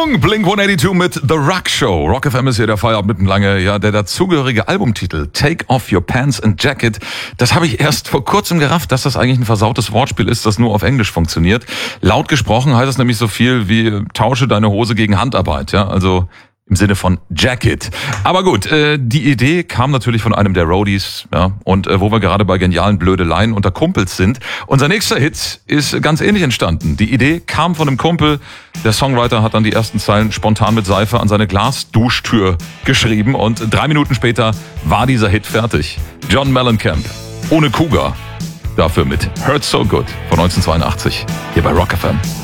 Achtung, Blink-182 mit The Rock Show. Rock FM ist hier der Feierabend mittenlange. Ja, der dazugehörige Albumtitel Take Off Your Pants and Jacket, das habe ich erst vor kurzem gerafft, dass das eigentlich ein versautes Wortspiel ist, das nur auf Englisch funktioniert. Laut gesprochen heißt es nämlich so viel wie tausche deine Hose gegen Handarbeit. Ja, also im Sinne von Jacket. Aber gut, die Idee kam natürlich von einem der Roadies, ja, und wo wir gerade bei genialen Blödeleien unter Kumpels sind. Unser nächster Hit ist ganz ähnlich entstanden. Die Idee kam von einem Kumpel. Der Songwriter hat dann die ersten Zeilen spontan mit Seife an seine Glasduschtür geschrieben und 3 Minuten später war dieser Hit fertig. John Mellencamp, ohne Cougar. Dafür mit Hurt So Good von 1982 hier bei Rock FM.